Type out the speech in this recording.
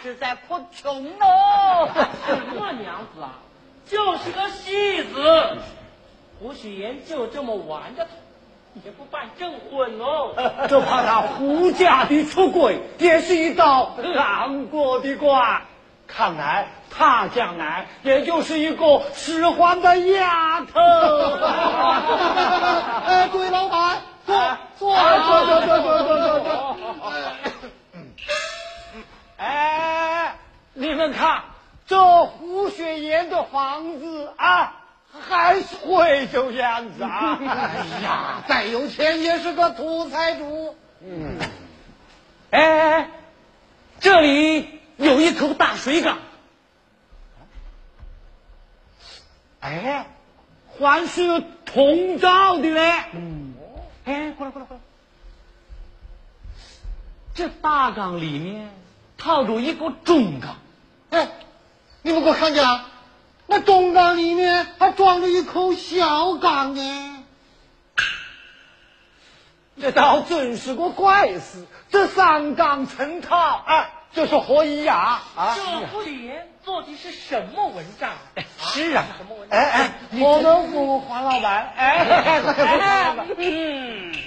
是在哭穷喽。 什么娘子啊，就是个戏子。胡雪岩就这么玩着他，也不办正婚哦。 这怕他胡家的出轨也是一道难过的关。看来他将来也就是一个使唤的丫头。 哎，各位老板，坐。 哎，你们看这胡雪岩的房子啊，还会这样子啊？ 哎呀，再有钱也是个土财主。 哎，这里有一口大水缸。哎，还是铜造的嘞。哎，过来。这大缸里面套着一个中缸。 哎，你们给我看见了？那中缸里面还装着一口小缸呢。 这倒真是个怪事，这三缸成套，哎，这是何意呀？啊， 这胡雪岩做的是什么文章？ 是啊， 什么文章？ 我能问黄老板？哎，